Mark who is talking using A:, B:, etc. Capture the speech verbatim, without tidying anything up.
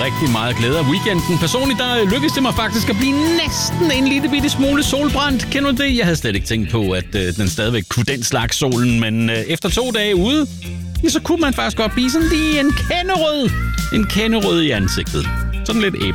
A: rigtig meget glæde af weekenden. Personligt, der lykkedes det mig faktisk at blive næsten en lille bitte smule solbrændt. Kender du det? Jeg havde slet ikke tænkt på, at øh, den stadigvæk kunne den slags solen, men øh, efter to dage ude, ja, så kunne man faktisk godt blive sådan lige en kenderød. En kenderød i ansigtet. Sådan lidt